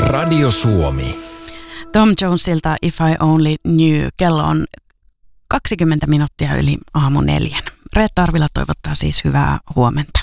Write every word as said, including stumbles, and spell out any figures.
Radio Suomi. Tom Jonesilta If I Only Knew. Kello on kaksikymmentä minuuttia yli aamu neljän. Reetta Arvila toivottaa siis hyvää huomenta.